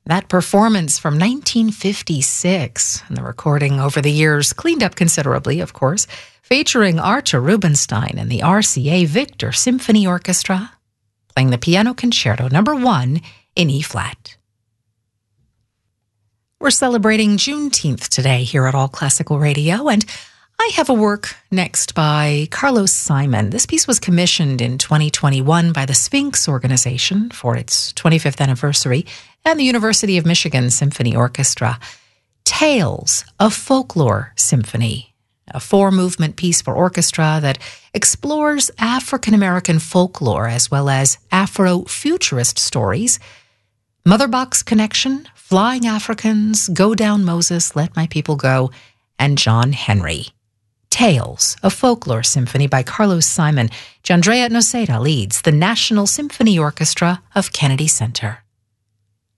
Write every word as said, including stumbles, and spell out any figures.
That performance from nineteen fifty-six, and the recording over the years cleaned up considerably, of course, featuring Artur Rubinstein and the R C A Victor Symphony Orchestra, playing the Piano Concerto number one in E-flat. We're celebrating Juneteenth today here at All Classical Radio, and I have a work next by Carlos Simon. This piece was commissioned in twenty twenty-one by the Sphinx Organization for its twenty-fifth anniversary and the University of Michigan Symphony Orchestra. Tales, a Folklore Symphony, a four-movement piece for orchestra that explores African-American folklore as well as Afro-futurist stories. Mother Box Connection, Flying Africans, Go Down Moses, Let My People Go, and John Henry. Tales, a Folklore Symphony by Carlos Simon. Giandrea Noceda leads the National Symphony Orchestra of Kennedy Center.